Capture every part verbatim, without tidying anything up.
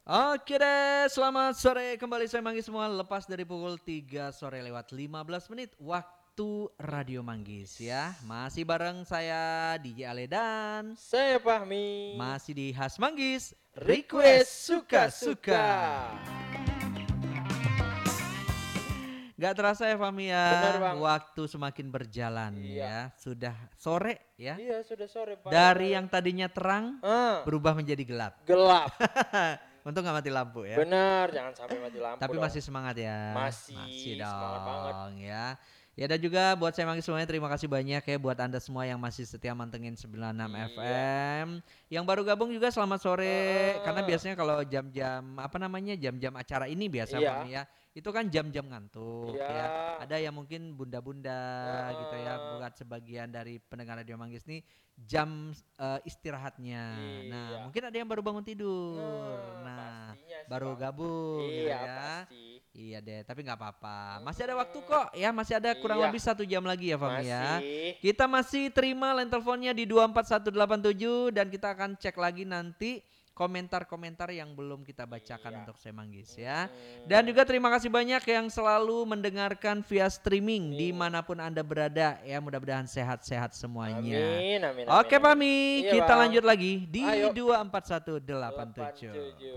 Oke deh, selamat sore kembali saya Manggis semua. Lepas dari pukul tiga sore lewat lima belas menit waktu Radio Manggis ya. Masih bareng saya D J Ale dan Saya Fahmi. masih di Khas Manggis Request suka-suka. Gak terasa ya Fahmi ya, Benar, Bang. waktu semakin berjalan Iya. ya. Sudah sore ya. Iya sudah sore Pak. Dari yang tadinya terang ah, berubah menjadi gelap. gelap. Untung gak mati lampu ya. Benar, jangan sampai mati lampu. Tapi dong. masih semangat ya. Masih, dong semangat banget. ya. Ya dan juga buat saya Manggis semuanya terima kasih banyak ya buat Anda semua yang masih setia mantengin sembilan puluh enam Iya. F M. Yang baru gabung juga selamat sore. Ah. Karena biasanya kalau jam-jam apa namanya jam-jam acara ini biasa Iya. Fahmi ya. Itu kan jam-jam ngantuk Iya. ya. Ada yang mungkin bunda-bunda Ah. gitu ya, buat sebagian dari pendengar Radio Manggis nih jam eh, istirahatnya. Nah, Iya. mungkin ada yang baru bangun tidur. Nah, Nah, pastinya sih, baru Bang. gabung gitu Iya ya. pasti. Iya deh, tapi nggak apa-apa. Masih ada waktu kok ya, masih ada kurang Iya. lebih satu jam lagi ya Fahmi ya. Masih. Kita masih terima line teleponnya di dua empat satu delapan tujuh dan kita akan cek lagi nanti komentar-komentar yang belum kita bacakan Iya. untuk saya Manggis ya. Hmm. Dan juga terima kasih banyak yang selalu mendengarkan via streaming Amin. dimanapun Anda berada ya. Mudah-mudahan sehat-sehat semuanya. Amin, amin, amin. Oke Fahmi, Iya, kita Bang. lanjut lagi di Ayo. dua empat satu delapan tujuh.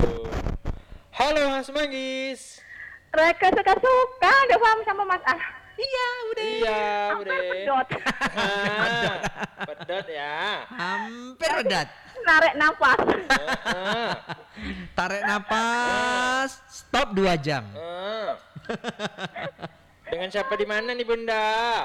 Halo Mas Manggis. Mereka suka-suka udah paham sama Mas Ah. Iya udah. Iya, Hampir Bude. pedot. Ah, pedot ya. Hampir redat. Narik nafas. Ah, Tarik napas, stop dua jam. ah. Dengan siapa di mana nih Bunda?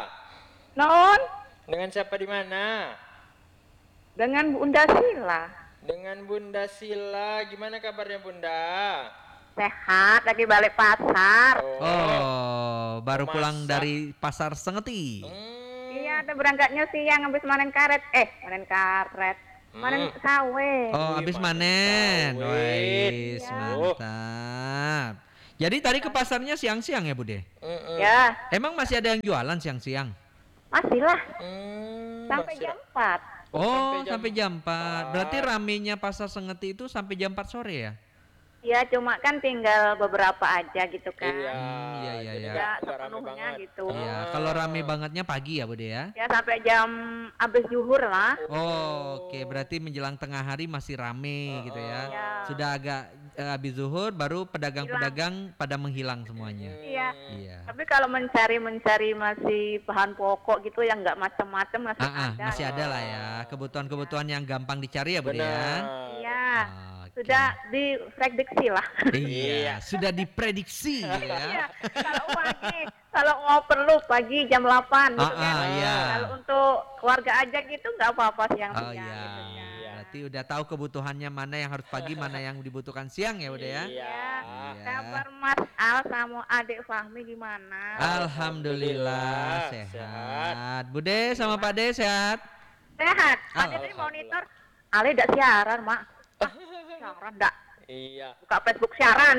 Non Dengan siapa di mana? dengan Bunda Sila. Dengan Bunda Sila. Gimana kabarnya Bunda? Sehat lagi balik pasar. Oh, baru Masak. pulang dari pasar Sengeti. Hmm. Iya, ada berangkatnya siang habis manen karet. Eh, manen karet. Manen Hmm. sawit. Oh, Wih, habis manen manen. sawit. Wais, Iya. mantap. Jadi tadi ke pasarnya siang-siang ya, Bude? Mm-mm. Ya, Emang masih ada yang jualan siang-siang? masih lah. Hmm, Sampai masih- jam empat. Oh, jam sampai jam empat. Berarti empat. ramenya pasar Sengeti itu sampai jam empat sore ya? Ya, cuma kan tinggal beberapa aja gitu kan. Iya, Hmm, iya, iya, jadi iya. nggak- Nggak nggak rame sepenuhnya banget. gitu. Iya, Ah. kalau rame bangetnya pagi ya, Bude ya? Ya, sampai jam habis zuhur lah. Oh, oke, berarti menjelang tengah hari masih rame gitu ya. Iya. Sudah agak eh, habis zuhur baru pedagang-pedagang pada menghilang semuanya. Iya. Iya. Tapi kalau mencari-mencari masih bahan pokok gitu yang nggak macam-macam masih Ah, ah, ada. masih ada lah ya. Kebutuhan-kebutuhan yang gampang dicari ya, Bude ya. Benar. Iya. Oke. Sudah diprediksi lah. Iya, sudah diprediksi gitu ya. Iya. Kalau pagi, kalau mau perlu pagi jam delapan gitu Ah, kan. ah, iya. Kalau untuk keluarga aja gitu nggak apa-apa siang-siang Oh iya. gitu kan. Berarti udah tahu kebutuhannya mana yang harus pagi, mana yang dibutuhkan siang ya, Bude ya. Iya. Iya. Kabar Mas Al sama adik Fahmi gimana? Alhamdulillah Alhamdulillah, sehat. Bude sama Pak De sehat? Sehat. Al- Ada di monitor. Ale tidak siaran, Mak. Ah, siaran enggak? Iya. Buka Facebook siaran.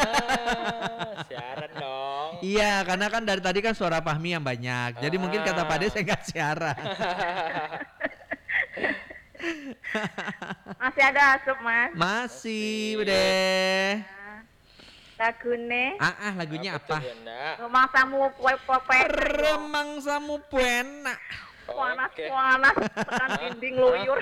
Ah, siaran dong. Iya, karena kan dari tadi kan suara Fahmi yang banyak. Jadi mungkin kata Pak De saya nggak siaran. Masih ada asup, Mas. Masih, Bude. Lagune Ah, ah, lagunya tuh, apa? Bunda? rumah samu kue pope Remang samu puena. panas Oke. panas tekan dinding luyur.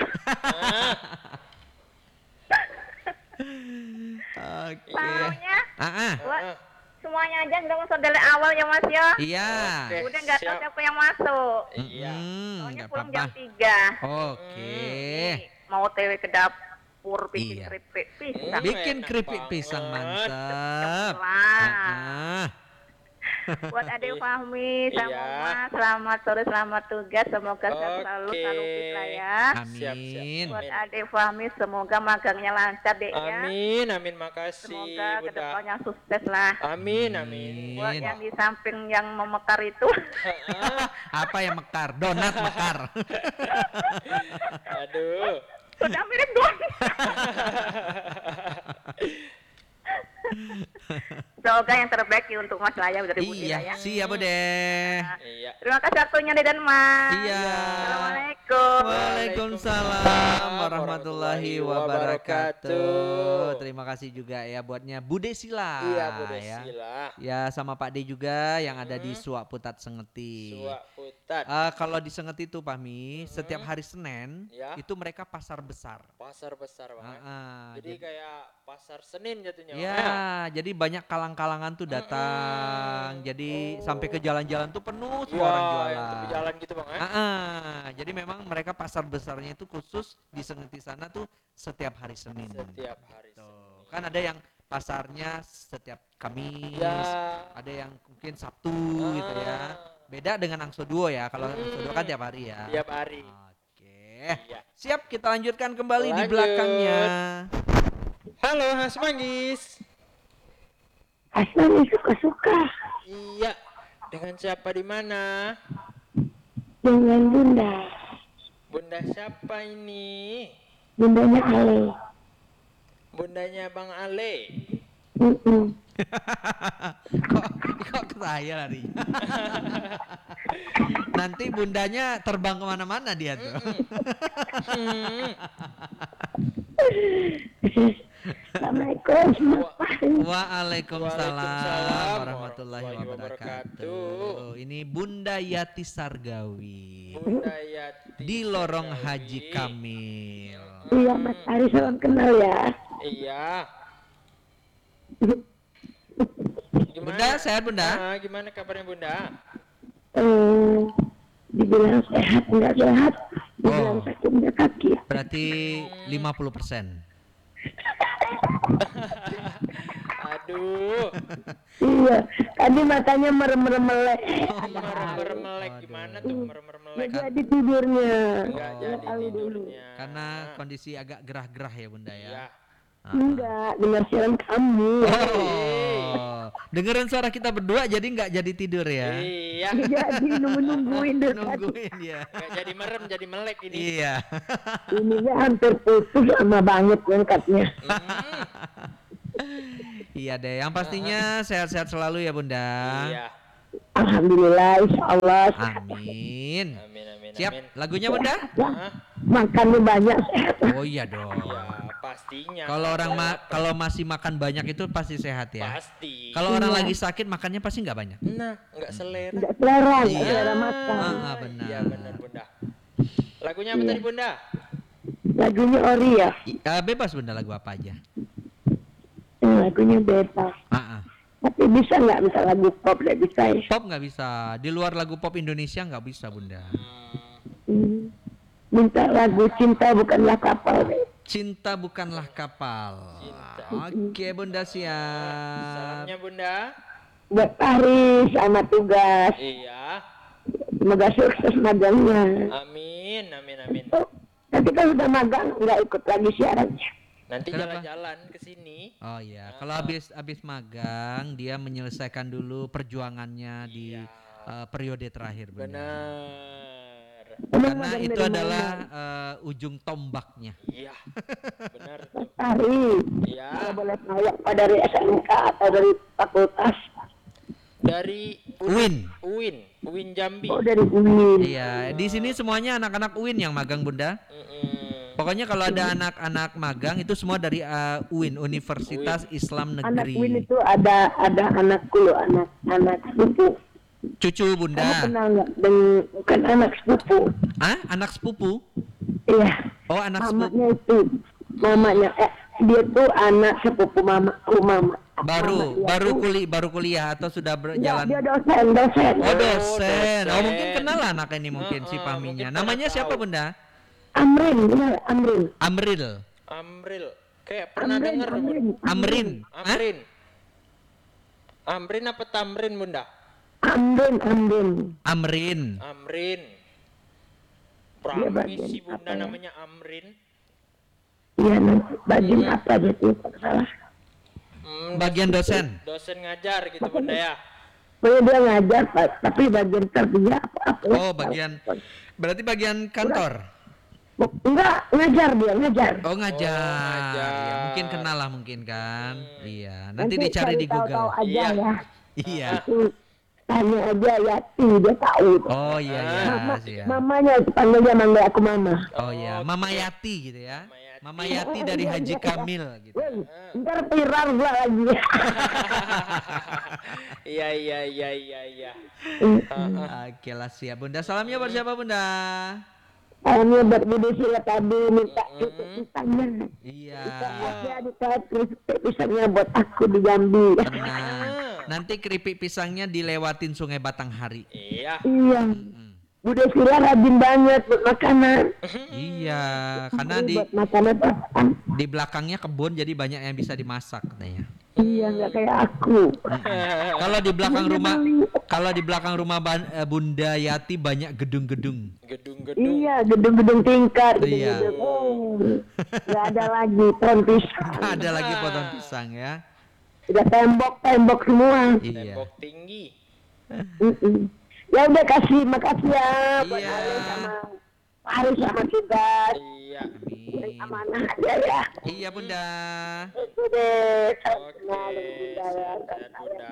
Oke. Maunya Ah, ah. buat Ah, semuanya aja nggak usah dari awal ya Mas ya. Iya. Oke. Udah nggak tahu siap. siapa yang masuk. Iya. Mm-mm, Soalnya nggak pulang apa-apa. jam tiga. Oke. Nih, mau T V ke dapur bikin Iya. keripik pisang. Hmm. Bikin enak keripik banget. pisang mantap. Wah. Ah, Buat adik Fahmi sama Iya. Mas, selamat sore, selamat tugas. Semoga sehat selalu, Oke. selalu bisa ya. Siap, siap. Amin. Buat adik Fahmi, semoga magangnya lancar dek ya. Amin, amin, makasih Semoga Bunda. kedepannya sukses lah. Amin, amin. Buat Amin. yang di samping yang memekar itu, Ah, Apa yang mekar? Donat mekar. Aduh. sudah mirip dong. Semoga yang terbaik ya untuk Mas Laya dari Budi Iya, ya. siap Bude. Iya. Terima kasih waktunya Deden Mas. Iya. Assalamualaikum. Assalamualaikum. Waalaikumsalam warahmatullahi wabarakatuh. Terima kasih juga ya buatnya Bude Sila. Iya, Bu ya. Desila. Ya sama Pak D juga yang ada di Hmm. Suak Putat Sengeti. Suak Putat. Eh, kalau di Sengeti itu Pahmi, setiap hari Senin Ya. itu mereka pasar besar. Pasar besar Ah, banget. ah, Jadi jadi- kayak pasar Senin jatuhnya. Bang, Ya, jadi banyak kalang-kalangan tuh datang. Mm-mm. Jadi Oh. sampai ke jalan-jalan tuh penuh Ya, semua orang yang jualan. tepi jalan gitu bang ya. Ah, ah. Jadi memang mereka pasar besarnya itu khusus di Sengeti sana tuh setiap hari Senin. Setiap hari Tuh. Senin. Kan ada yang pasarnya setiap Kamis, Ya. ada yang mungkin Sabtu gitu ya. Ah, Beda dengan Angso Duo ya. Kalau Hmm. Angso Duo kan tiap hari ya. Tiap hari. Oke. Iya. Siap, kita lanjutkan kembali di Lanjut. belakangnya. Halo Has Manggis. Asal suka-suka Iya. Dengan siapa di mana? dengan bunda, Bunda siapa ini? bundanya Ale. Bundanya Bang Ale. Mm-mm. kok kok ke saya lari? Nanti bundanya terbang kemana-mana dia tuh. Hmm. Assalamualaikum. Waalaikumsalam Waalaikumsalam warahmatullahi warahmatullahi wabarakatuh. Ini Bunda Yati Sargawi Bunda Yati di Lorong Sargawi. Haji Kamil. Iya Mas Ari, salam kenal ya. Iya. Gimana? Bunda sehat Bunda? Ah, gimana kabarnya Bunda? Eh, dibilang sehat enggak sehat, dibilang Oh. sakit enggak kaki. Berarti lima puluh persen. Aduh, Iya, tadi matanya merem-merem melek. merem-merem melek gimana tuh merem-merem melek? Nggak jadi tidurnya. Enggak jadi Tahu dulu. tidurnya. Karena kondisi agak gerah-gerah ya Bunda ya. Iya. Ah. Enggak, dengar siaran kamu. Oh, dengerin suara kita berdua jadi nggak jadi tidur ya? Iya. Jadi nunggu-nungguin deh. Nungguin ya. Enggak jadi merem, jadi melek ini. Iya. Ini nya hampir putus, lama banget ngangkatnya. Hmm, Iya deh. Yang pastinya sehat-sehat selalu ya Bunda. iya. Alhamdulillah, insya Allah. Amin. Amin amin Siap. amin. Lagunya Bunda? Hah? Makannya banyak, sehat. Oh iya dong. Ya, pastinya. Kalau orang ma Lapar. kalau masih makan banyak itu pasti sehat ya. pasti. Kalau orang Iya. lagi sakit makannya pasti nggak banyak. Nah, enggak selera. Enggak selera, enggak Iya. selera makan. Ah, benar. Iya benar Bunda. Lagunya apa Iya. tadi Bunda? Lagunya Ori ya, I- eh, bebas Bunda lagu apa aja. Eh, lagunya bebas. Ah, ah. Tapi bisa nggak misal lagu pop, nggak bisa ya? Pop nggak bisa. Di luar lagu pop Indonesia nggak bisa Bunda. Hmm. Minta lagu Cinta Bukanlah Kapal deh. Cinta bukanlah kapal. Cinta. Oke Bunda siap. Salamnya Bunda. Buat Paris sama tugas. Iya. Semoga sukses magangnya. Amin amin amin. Oh, tapi kan udah magang, nggak ikut lagi siarannya. Nanti Kenapa? jalan-jalan ke sini. Oh iya, kalau habis habis magang dia menyelesaikan dulu perjuangannya di Iya. eh, periode terakhir Bunda. Benar. Emang Karena magang itu dari adalah mana? eh, ujung tombaknya. Iya. Benar tuh. Paris. Iya. Kalau boleh tahu apa dari S M K atau dari fakultas? Dari U I N. U I N, U I N Jambi. Oh, dari U I N. Iya, di sini semuanya anak-anak U I N yang magang Bunda. Mm-mm. Pokoknya kalau ada anak-anak magang itu semua dari eh, U I N, Universitas Islam Anak Negeri. U I N itu ada ada anakku loh, anak anak sepupu. Cucu Kamu Bunda. kenal nggak dengan bukan anak sepupu? Ah, anak sepupu? Iya, Oh, anak sepupu. mamanya itu, mamanya eh dia tuh anak sepupu mamaku mama. Baru, Mama dia baru tuh- kuli, baru kuliah atau sudah Iya, berjalan? dia dosen, dosen. Oh dosen. Oh dosen. mungkin kenal lah anak ini mungkin si Heeh, Paminya. mungkin Namanya pernah siapa tahu. Bunda? Amrin, benar Amrin. Amril. Amril. Kayak pernah Amrin, dengar Amrin. Amrin. Hah? Amrin. Amrin apa Tamrin Bunda? Amrin, Amrin. Amrin. Amrin. Dia Pramis bagian si Bunda apa ya? namanya Amrin. Iya, nanti bagian apa dia tuh kalau salah. Hmm, Bagian dosen. dosen ngajar gitu Bunda ya. Pokoknya dia ngajar, Pak, tapi bagian kerja apa apa. ya? Oh bagian. Berarti bagian kantor. Enggak, ngajar dia, ngajar. Oh ngajar. Oh, ngajar. Ya, mungkin kenal lah mungkin kan. Hmm. Iya. Nanti dicari di tahu-tahu Google. aja Iya. ya. Iya. Itu tanya aja Yati, dia tahu. Oh iya iya. Mama, siap. mamanya panggilnya manggil aku mama. Oh iya, Mama Yati gitu ya. Mama Yati dari Haji Kamil gitu. Woi, ntar viral pula lagi. Iya iya iya iya iya. Oke lah siap Bunda. Salamnya buat siapa Bunda? Akhirnya buat Budi Sila tadi minta itu pisangnya. Iya. Dia dikasih keripik pisangnya buat aku di Jambi. Tenang. Nanti keripik pisangnya dilewatin Sungai Batanghari. Iya. Iya. Mm. Budi Sila rajin banget buat makanan. Iya, karena di Buat makanan apaan? di belakangnya kebun jadi banyak yang bisa dimasak katanya. Iya, nggak kayak aku. Kalau di belakang rumah kalau di belakang rumah Ban- eh, Bunda Yati banyak gedung-gedung. Gedung-gedung. Iya, gedung-gedung tingkat. Iya. Gedung-gedung. Oh, nggak ada lagi pohon pisang. Ada lagi potong pisang ya. Udah tembok-tembok semua. Iya. Tembok tinggi. Mm-mm. Ya udah kasih, makasih ya buat Iya. Ale sama Haris sama kita. Iya. Amin. Amanah aja ya. Iya Bunda. Itu deh. Salam Oke. kenal Bunda ya. Sehat Bunda.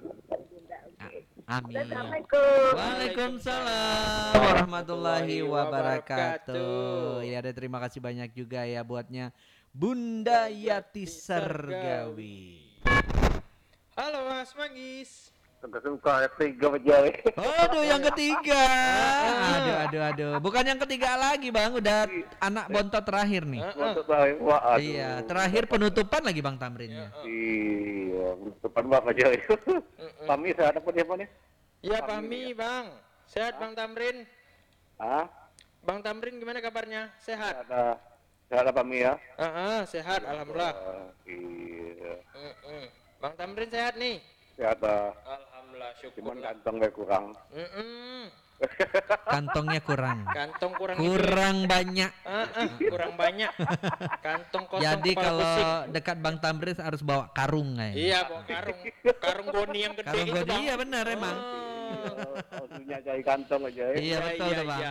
Amin. Assalamualaikum. Waalaikumsalam warahmatullahi wabarakatuh. Ya ada terima kasih banyak juga ya buatnya Bunda Yati Sergawi. Halo Mas Manggis. Suka-suka tiga berjari. Aduh yang ketiga. Aduh aduh aduh. Bukan yang ketiga lagi Bang, udah anak bontot terakhir nih. Untuk tahu, wah, aduh. Iya, terakhir penutupan lagi Bang Tamrinnya. Iya, depan bapak jari. Kami saya dapat dia apa nih? Iya Pahmi Bang. Sehat Bang Tamrin. Ah, Bang Tamrin gimana kabarnya? Sehat? ada, ada kami ya. Heeh, sehat alhamdulillah. Ah, iya, Mm-mm. Bang Tamrin sehat nih. ada. Alhamdulillah Cuman syukurlah. kantongnya kurang. Mm-mm. Kantongnya kurang. Kantong kurang Kurang banyak. Heeh, kurang banyak. Kantong kosong Jadi kepala kalau pusing. dekat Bang Tamrin harus bawa karung kayak. Iya bawa karung. Karung boni yang gede Karung itu bodi Bang. iya benar emang. Oh. Maksudnya cari kantong aja ya. Iya betul tuh Bang. iya.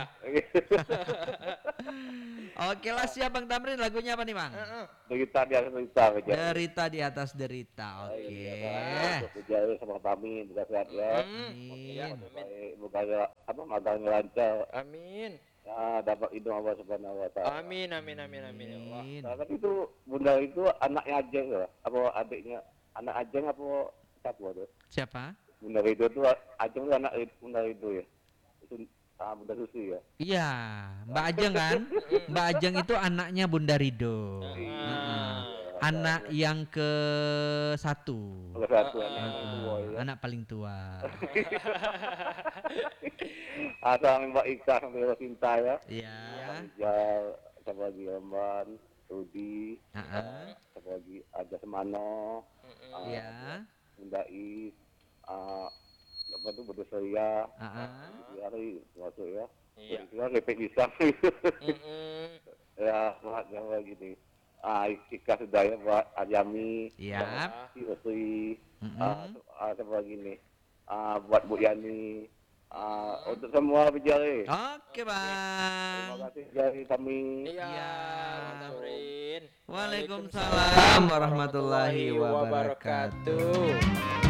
Oke lah siap Bang Tamrin, lagunya apa nih Bang? Heeh. Derita dia derita aja. Derita di atas derita. Oke. Berjari sama kami, bukan sehat ya. Hmm. Iya, Amin. amin. Baik, bukan apa magangnya lancar. Amin. Ya, dapat hidung Allah Subhanahu wa taala. Amin amin amin amin ya Allah. Amin. Nah, tapi itu bunda itu anaknya Ajeng ya? Apa adiknya? Anak Ajeng apa siapa tuh? Siapa? Bunda Rido tuh Ajeng tuh anak Rid- Bunda Rido ya? Itu ah, Bunda Susi ya? Iya, Mbak Ajeng kan? Mbak Ajeng itu anaknya Bunda Rido. Ah. Anak yang ke satu. Salah satu anak yang Ah, tua ya. anak paling tua. Ada Mbak Ika sampai Rosinta ya. Iya. Rijal, sama lagi Lemban, Rudi, Ah, ah. sama lagi Aja Semano, ah, Iya. Bunda Is, ah, apa tuh Bunda Surya, Ah, ah. hari masuk ya. Iya. Bunda Lepek pisang. Mm-mm. Ya, Mak, yang lagi ah Ika sudah ya buat Ajami, Siap. si Usui, Mm-mm. ah, ah siapa lagi nih, ah buat Bu Yani, ah untuk semua berjari. Oke Terima Bang. kasih jari kami. Iya, Iya. Bang Tamrin. Waalaikumsalam warahmatullahi wabarakatuh.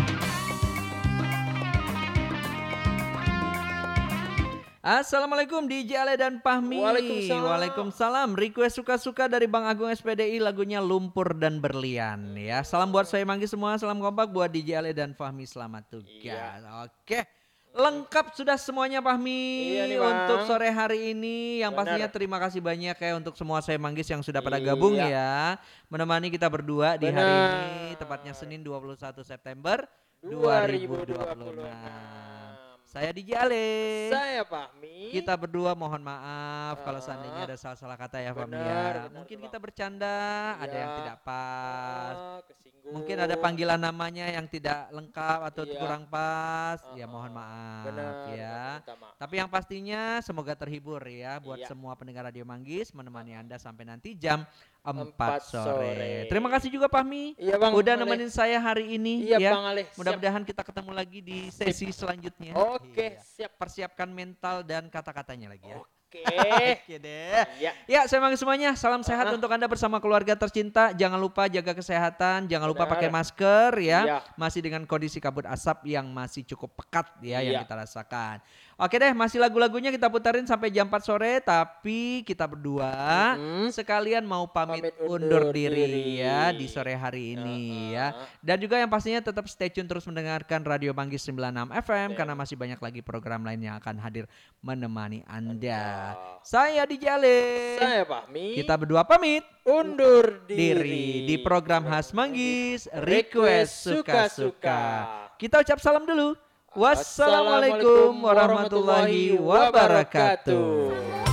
Assalamualaikum D J Ale dan Pahmi. Waalaikumsalam. Waalaikumsalam. Request suka-suka dari Bang Agung S P D I lagunya Lumpur dan Berlian ya. Salam buat saya Manggi semua, salam kompak buat D J Ale dan Fahmi, selamat tugas. Iya. Oke. Lengkap sudah semuanya Pahmi Iya nih, Bang. untuk sore hari ini. Yang Benar. pastinya terima kasih banyak ya untuk semua saya Manggis yang sudah pada Iya. gabung ya. Menemani kita berdua di hari Benar. ini tepatnya Senin dua puluh satu September dua dua ribu ribu dua dua puluh puluh enam. enam. Saya D J Ale. Saya Pahmi. Kita berdua mohon maaf kalau Ah. seandainya ada salah-salah kata ya Fahmi Benar, ya. benar, Mungkin Bang. kita bercanda, ada yang Iya. tidak pas. Ah, kesinggung. Mungkin ada panggilan namanya yang tidak lengkap atau Iya. kurang pas. Ya Ah, mohon maaf Benar, ya. benar, minta maaf. Tapi yang pastinya semoga terhibur ya buat Iya. semua pendengar Radio Manggis, menemani Anda sampai nanti jam Empat empat sore. sore. Terima kasih juga Fahmi Iya Bang. udah boleh. nemenin saya hari ini Iya ya. Bang Ale. Siap. Mudah-mudahan kita ketemu lagi di sesi selanjutnya. Oke, Iya. siap. Persiapkan mental dan kata-katanya lagi ya. Oke. Oke deh. Ya. Ya, saya manggil semuanya. Salam sehat Ah. untuk Anda bersama keluarga tercinta. Jangan lupa jaga kesehatan, jangan lupa Benar. pakai masker ya. Iya. Masih dengan kondisi kabut asap yang masih cukup pekat ya yang Iya. kita rasakan. Oke deh, masih lagu-lagunya kita putarin sampai jam empat sore, tapi kita berdua Mhm. sekalian mau pamit, Pamit undur, undur diri, diri. ya di sore hari ini ya. Uh-uh. Dan juga yang pastinya tetap stay tune terus mendengarkan Radio Manggis sembilan puluh enam F M Betul. karena masih banyak lagi program lain yang akan hadir menemani Anda. Anda. Saya D J Ale. Saya Fahmi. Kita berdua pamit undur diri diri di program khas Manggis Request Suka-Suka. Kita ucap salam dulu. Wassalamualaikum warahmatullahi wabarakatuh.